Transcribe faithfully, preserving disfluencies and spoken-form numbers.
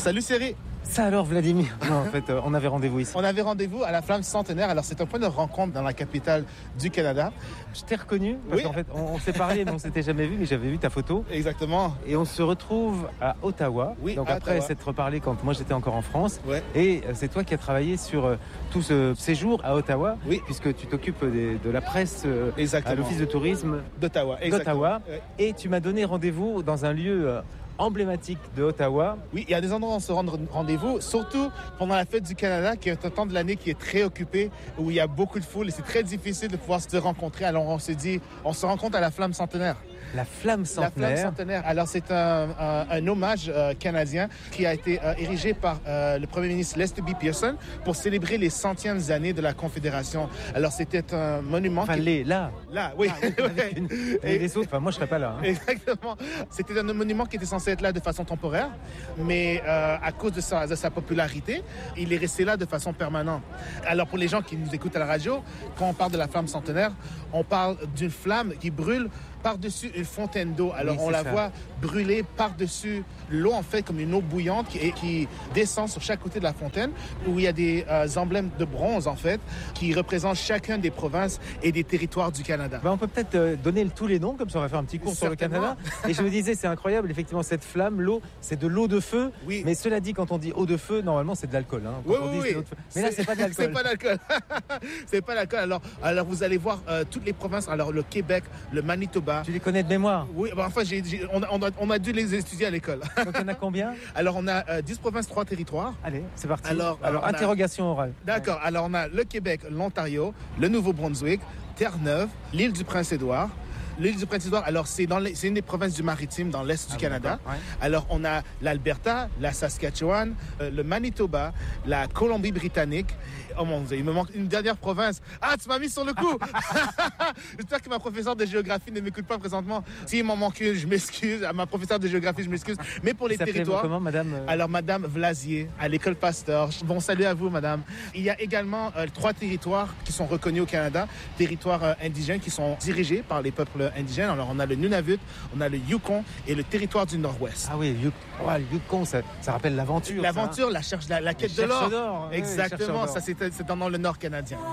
Salut Cyril. Ça alors Vladimir. Non, en fait, euh, on avait rendez-vous ici. On avait rendez-vous à la Flamme Centenaire. Alors c'est un point de rencontre dans la capitale du Canada. Je t'ai reconnu parce Oui. qu'en fait, on, on s'est parlé mais on s'était jamais vu, mais j'avais vu ta photo. Exactement. Et on se retrouve à Ottawa. Oui, Donc à après Ottawa. s'être reparlé quand moi j'étais encore en France. Ouais. Et euh, c'est toi qui as travaillé sur euh, tout ce séjour à Ottawa. Oui. Puisque tu t'occupes des- de la presse euh, à Exactement. l'Office de tourisme D'Ottawa. Exactement. d'Ottawa. Ouais. Et tu m'as donné rendez-vous dans un lieu euh, emblématique de Ottawa. Oui, il y a des endroits où on se rend rendez-vous, surtout pendant la fête du Canada, qui est un temps de l'année qui est très occupé, où il y a beaucoup de foule et c'est très difficile de pouvoir se rencontrer. Alors on se dit, on se rencontre à la Flamme Centenaire. La Flamme La Centenaire. Flamme Centenaire. Alors c'est un, un, un hommage euh, canadien qui a été euh, érigé par euh, le premier ministre Lester B. Pearson pour célébrer les centièmes années de la Confédération. Alors c'était un monument. Enfin, qui... les, là. Là, oui. Avec une- et les autres, enfin, moi je serais pas là. hein. Exactement. C'était un monument qui était censé être là de façon temporaire, mais euh, à cause de sa, de sa popularité, il est resté là de façon permanente. Alors pour les gens qui nous écoutent à la radio, quand on parle de la Flamme Centenaire, on parle d'une flamme qui brûle par-dessus une fontaine d'eau. Alors Oui, on c'est la ça. voit brûler par-dessus l'eau, en fait, comme une eau bouillante qui, qui descend sur chaque côté de la fontaine, où il y a des euh, emblèmes de bronze, en fait, qui représentent chacun des provinces et des territoires du Canada. Ben, on peut peut-être euh, donner tous les noms, comme ça on va faire un petit cours sur le Certainement. Canada. Et je me disais, c'est incroyable, effectivement, cette flamme, l'eau, c'est de l'eau de feu. Oui. Mais cela dit, quand on dit eau de feu, normalement c'est de l'alcool. Hein, quand Oui, on oui, dit oui. c'est l'eau de feu. Mais là, c'est pas de l'alcool. C'est pas d'alcool. C'est pas d'alcool. Alors, alors vous allez voir euh, toutes les provinces. Alors le Québec, le Manitoba. Tu les connais de mémoire. Oui, bah, enfin, j'ai, j'ai- on, a, on, a, on a dû les étudier à l'école. Donc il y en a combien? Alors on a euh, dix provinces, trois territoires. Allez, c'est parti. Alors, Alors on a- interrogation orale. D'accord. Alors on a le Québec, l'Ontario, le Nouveau-Brunswick, Terre-Neuve, l'île du Prince-Édouard. L'île du Prince-Édouard, alors c'est, dans les, c'est une des provinces du maritime dans l'est du Ah, Canada. d'accord, ouais. Alors on a l'Alberta, la Saskatchewan, euh, le Manitoba, la Colombie-Britannique. Oh mon Dieu, il me manque une dernière province. Ah, tu m'as mis sur le coup. J'espère que ma professeure de géographie ne m'écoute pas présentement. S'il m'en manque une, je m'excuse. À ma professeure de géographie, je m'excuse. Mais pour les S'appelait territoires... comment, madame euh, Alors, Madame Vlasier, à l'école Pasteur. Bon salut à vous, Madame. Il y a également euh, trois territoires qui sont reconnus au Canada, territoires euh, indigènes qui sont dirigés par les peuples indigènes. Alors, on a le Nunavut, on a le Yukon et le territoire du Nord-Ouest. Ah oui, Yuk- ouais, le Yukon, ça, ça rappelle l'aventure. ça, hein. L'aventure, la, cherche, la, la quête Les de l'or. chercheurs d'or, ouais, les chercheurs Exactement, d'or. ça c'est c'est dans le Nord canadien.